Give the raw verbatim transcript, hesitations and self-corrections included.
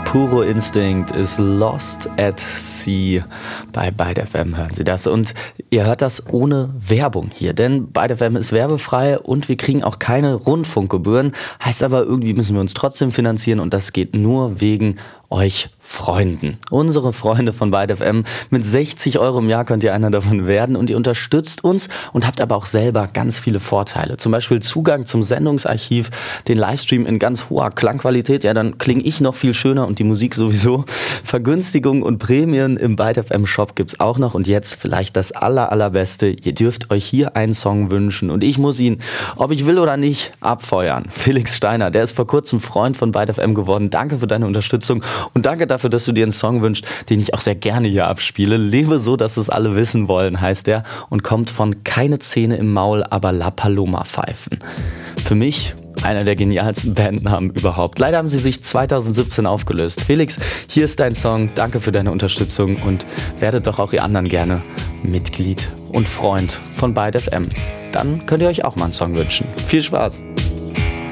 Puro Instinct ist Lost at Sea. Bei Byte F M hören Sie das. Und ihr hört das ohne Werbung hier, denn Byte F M ist werbefrei und wir kriegen auch keine Rundfunkgebühren. Heißt aber, irgendwie müssen wir uns trotzdem finanzieren und das geht nur wegen euch Freunden. Unsere Freunde von Byte F M. Mit sechzig Euro im Jahr könnt ihr einer davon werden und ihr unterstützt uns und habt aber auch selber ganz viele Vorteile. Zum Beispiel Zugang zum Sendungsarchiv, den Livestream in ganz hoher Klangqualität. Ja, dann klinge ich noch viel schöner und die Musik sowieso. Vergünstigungen und Prämien im Byte F M Shop gibt's auch noch. Und jetzt vielleicht das aller, allerbeste. Ihr dürft euch hier einen Song wünschen und ich muss ihn, ob ich will oder nicht, abfeuern. Felix Steiner, der ist vor kurzem Freund von Byte F M geworden. Danke für deine Unterstützung. Und danke dafür, dass du dir einen Song wünschst, den ich auch sehr gerne hier abspiele. Lebe so, dass es alle wissen wollen, heißt der. Und kommt von Keine Zähne im Maul, aber La Paloma pfeifen. Für mich einer der genialsten Bandnamen überhaupt. Leider haben sie sich zwanzig siebzehn aufgelöst. Felix, hier ist dein Song. Danke für deine Unterstützung und werdet doch auch ihr anderen gerne Mitglied und Freund von Byte F M. Dann könnt ihr euch auch mal einen Song wünschen. Viel Spaß!